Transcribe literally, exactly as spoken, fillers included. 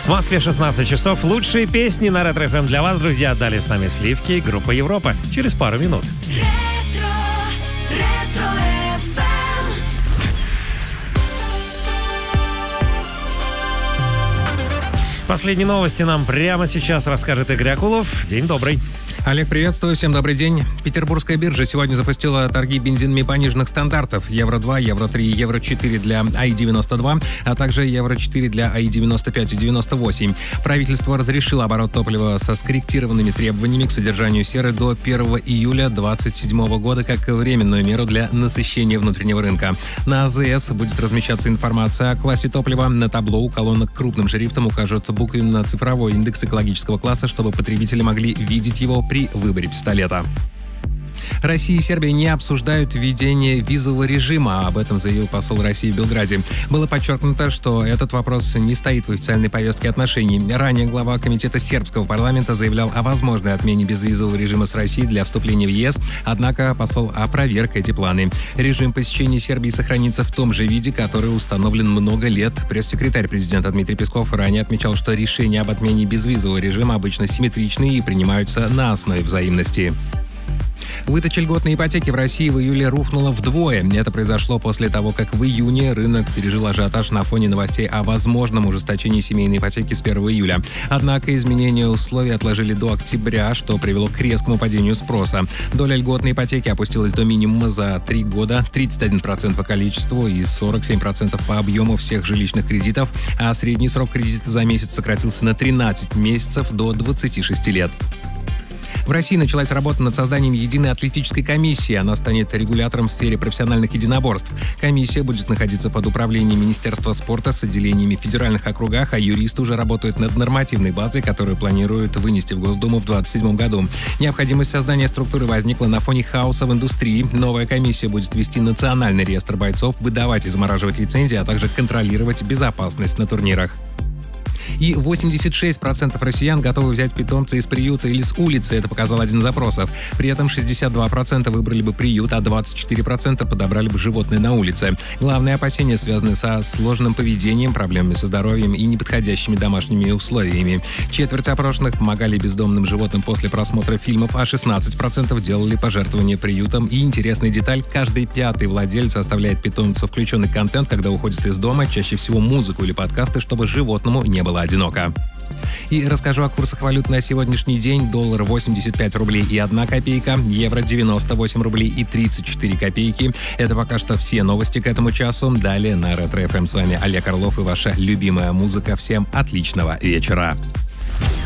В Москве шестнадцать часов. Лучшие песни на Ретро эф эм для вас, друзья. Далее с нами Сливки, группа Европа. Через пару минут. Ретро, ретро эф эм. Последние новости нам прямо сейчас расскажет Игорь Акулов. День добрый. Олег, приветствую, всем добрый день. Петербургская биржа сегодня запустила торги бензинами пониженных стандартов евро два, евро три, евро четыре для эй девяносто два, а также евро четыре для эй девяносто пять и девяносто восемь. Правительство разрешило оборот топлива со скорректированными требованиями к содержанию серы до первого июля две тысячи двадцать седьмого года как временную меру для насыщения внутреннего рынка. На АЗС будет размещаться информация о классе топлива. На табло у колонок крупным шрифтом укажут буквенно-цифровой индекс экологического класса, чтобы потребители могли видеть его при выборе пистолета. Россия и Сербия не обсуждают введение визового режима, об этом заявил посол России в Белграде. Было подчеркнуто, что этот вопрос не стоит в официальной повестке отношений. Ранее глава комитета сербского парламента заявлял о возможной отмене безвизового режима с Россией для вступления в ЕС, однако посол опроверг эти планы. Режим посещения Сербии сохранится в том же виде, который установлен много лет. Пресс-секретарь президента Дмитрий Песков ранее отмечал, что решения об отмене безвизового режима обычно симметричны и принимаются на основе взаимности. Выдача льготной ипотеки в России в июле рухнула вдвое. Это произошло после того, как в июне рынок пережил ажиотаж на фоне новостей о возможном ужесточении семейной ипотеки с первого июля. Однако изменения условий отложили до октября, что привело к резкому падению спроса. Доля льготной ипотеки опустилась до минимума за три года, тридцать один процент по количеству и сорок семь процентов по объему всех жилищных кредитов, а средний срок кредита за месяц сократился на тринадцать месяцев до двадцати шести лет. В России началась работа над созданием единой атлетической комиссии. Она станет регулятором в сфере профессиональных единоборств. Комиссия будет находиться под управлением Министерства спорта с отделениями в федеральных округах, а юристы уже работают над нормативной базой, которую планируют вынести в Госдуму в две тысячи двадцать седьмом году. Необходимость создания структуры возникла на фоне хаоса в индустрии. Новая комиссия будет вести национальный реестр бойцов, выдавать и замораживать лицензии, а также контролировать безопасность на турнирах. И восемьдесят шесть процентов россиян готовы взять питомца из приюта или с улицы, это показал один из опросов. При этом шестьдесят два процента выбрали бы приют, а двадцать четыре процента подобрали бы животное на улице. Главные опасения связаны со сложным поведением, проблемами со здоровьем и неподходящими домашними условиями. Четверть опрошенных помогали бездомным животным после просмотра фильмов, а шестнадцать процентов делали пожертвования приютом. И интересная деталь, каждый пятый владелец оставляет питомцу включенный контент, когда уходит из дома, чаще всего музыку или подкасты, чтобы животному не было одиноко. И расскажу о курсах валют на сегодняшний день. Доллар восемьдесят пять рублей и одна копейка, евро девяносто восемь рублей и тридцать четыре копейки. Это пока что все новости к этому часу. Далее на Ретро эф эм с вами Олег Орлов и ваша любимая музыка. Всем отличного вечера.